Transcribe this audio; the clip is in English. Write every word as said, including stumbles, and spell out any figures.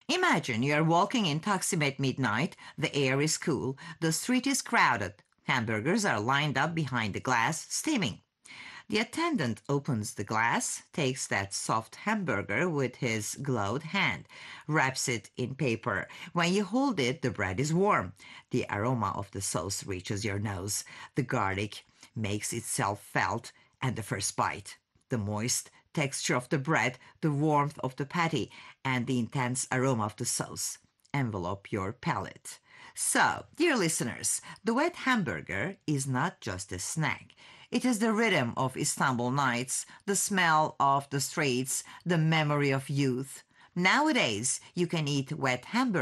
Imagine you're walking in Taksim at midnight, the air is cool, the street is crowded. Hamburgers are lined up behind the glass, steaming. The attendant opens the glass, takes that soft hamburger with his gloved hand, wraps it in paper. When you hold it, the bread is warm. The aroma of the sauce reaches your nose. The garlic makes itself felt, and the first bite. The moist texture of the bread, the warmth of the patty, and the intense aroma of the sauce envelop your palate. So, dear listeners, the wet hamburger is not just a snack. It is the rhythm of Istanbul nights, the smell of the streets, the memory of youth. Nowadays, you can eat wet hamburgers